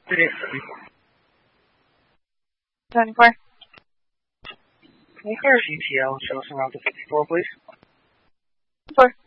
24. Can you clear CTL and show us around the 54, please? 4.